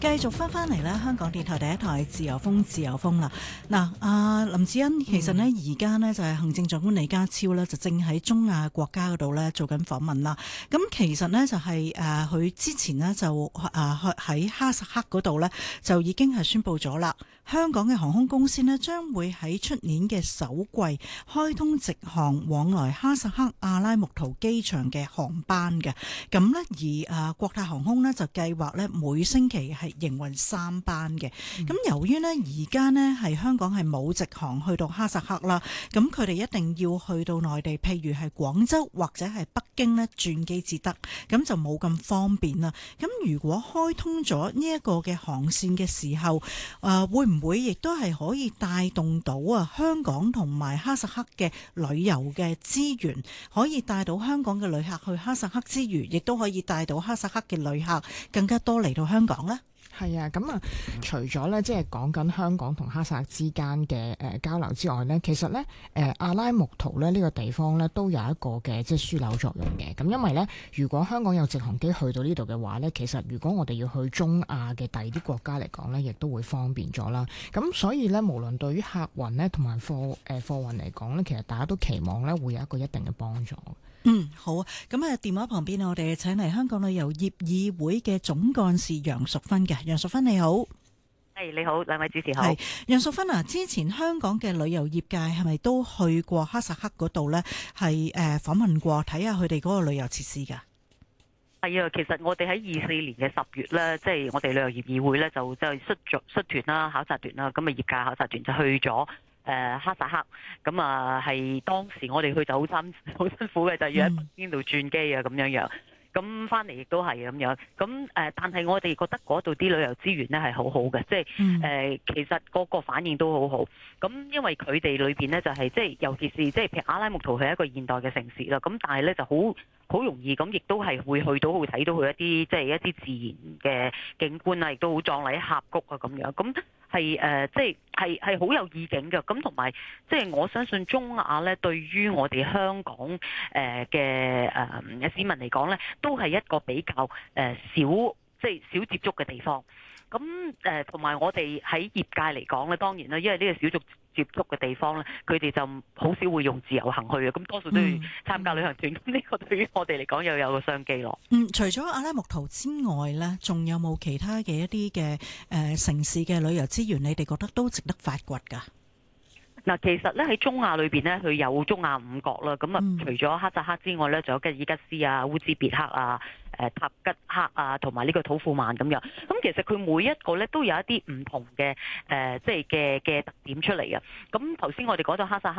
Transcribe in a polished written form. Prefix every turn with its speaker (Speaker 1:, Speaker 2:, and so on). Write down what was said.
Speaker 1: 繼續翻嚟咧，香港電台第一台自由風，自由風啦。嗱，林子欣，其實呢，而家呢就係行政長官李家超呢，就正喺中亞國家嗰度呢做緊訪問啦。咁其實呢，就係佢之前呢，就喺哈薩克嗰度呢，就已經係宣布咗啦。香港嘅航空公司呢，將會喺出年嘅首季開通直航往來哈薩克阿拉木圖機場嘅航班嘅。咁呢，而國泰航空呢，就計劃呢每星期係營運3班嘅。咁由於呢，而家呢係香港係冇直航去到哈薩克啦，咁佢哋一定要去到內地，譬如係廣州或者係北京呢轉機至得，咁就冇咁方便啦。咁如果開通咗呢一個嘅航線嘅時候，會唔會亦都係可以帶動到香港同埋哈薩克嘅旅遊嘅資源，可以帶到香港嘅旅客去哈薩克之餘，亦都可以帶到哈薩克嘅旅客更加多嚟到香港呢？
Speaker 2: 係啊，咁除咗咧，即係講緊香港同哈薩克之間嘅交流之外咧，其實咧阿拉木圖咧呢個地方咧都有一個嘅即係樞紐作用嘅。咁因為咧，如果香港有直航機去到呢度嘅話咧，其實如果我哋要去中亞嘅第二啲國家嚟講咧，亦都會方便咗啦。咁所以咧，無論對於客運咧同埋貨運嚟講咧，其實大家都期望咧會有一個一定嘅幫助。
Speaker 1: 好啊。咁電話旁邊我哋請嚟香港旅遊業議會嘅總幹事楊淑芬嘅。楊淑芬你好。
Speaker 3: 你好，兩位主持好。
Speaker 1: 係楊淑芬啊，之前香港嘅旅遊業界係咪都去過哈薩克嗰度呢？係訪問過，睇下佢哋嗰個旅遊設施㗎？
Speaker 3: 係啊，其實我哋喺24年嘅10月咧，即係我哋旅遊業議會咧，就即係率團啦、考察團啦，咁啊業界考察團就去咗哈薩克。咁啊係當時我哋去就好辛苦嘅，就要喺北京度轉機啊咁樣樣。咁翻嚟亦都係咁樣，咁但係我哋覺得嗰度啲旅遊資源咧係好好嘅，即係其實嗰個反應都好好。咁因為佢哋裏邊咧就係即係尤其是即係譬如阿拉木圖係一個現代嘅城市啦，咁但係咧就好容易咁，亦都係會去到會睇到佢一啲即係一啲自然嘅景觀啊，亦都好壯麗峽谷啊咁樣，咁係即係好有意境嘅。咁同埋即係我相信中亞咧，對於我哋香港嘅市民嚟講咧，都係一個比較少接觸嘅地方。咁同埋我哋喺業界嚟講咧，當然啦，因為呢個少接觸嘅地方咧，佢哋就好少會用自由行去嘅，咁多數都要參加旅行團。咁呢個對於我哋嚟講又有個商機咯。
Speaker 1: 除咗阿拉木圖之外咧，仲有冇其他嘅一啲嘅城市嘅旅遊資源，你哋覺得都值得發掘㗎？
Speaker 3: 嗱，其實咧喺中亞裏邊咧，佢有中亞5國啦。咁啊，除咗哈薩克之外咧，仲有吉爾吉斯啊、烏茲別克啊、塔吉克啊，同埋呢個土庫曼咁樣。咁其實佢每一個咧都有一啲唔同嘅即係嘅特點出嚟啊。咁頭先我哋講到哈薩